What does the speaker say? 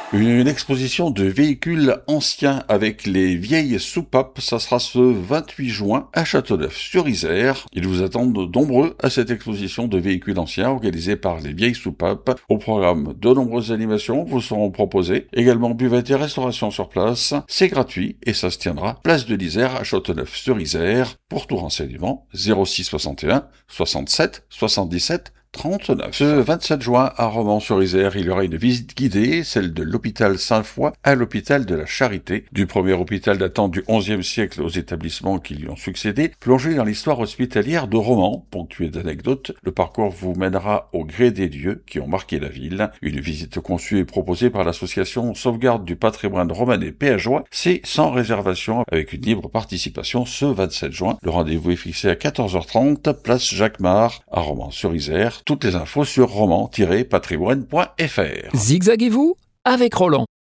Une exposition de véhicules anciens avec les vieilles soupapes, ça sera ce 28 juin à Châteauneuf-sur-Isère. Ils vous attendent nombreux à cette exposition de véhicules anciens organisée par les vieilles soupapes. Au programme, de nombreuses animations vous seront proposées. Également buvette et restauration sur place. C'est gratuit et ça se tiendra place de l'Isère à Châteauneuf-sur-Isère. Pour tout renseignement, 06 61 67 77 39. Ce 27 juin, à Romans-sur-Isère, il y aura une visite guidée, celle de l'hôpital Sainte-Foy à l'hôpital de la Charité, du premier hôpital datant du XIe siècle aux établissements qui lui ont succédé, plongé dans l'histoire hospitalière de Romans, ponctuée d'anecdotes. Le parcours vous mènera au gré des lieux qui ont marqué la ville. Une visite conçue et proposée par l'association Sauvegarde du patrimoine romanais péageois, c'est sans réservation avec une libre participation ce 27 juin. Le rendez-vous est fixé à 14h30, place Jacquemart, à Romans-sur-Isère. Toutes les infos sur roman-patrimoine.fr. Zigzaguez-vous avec Roland.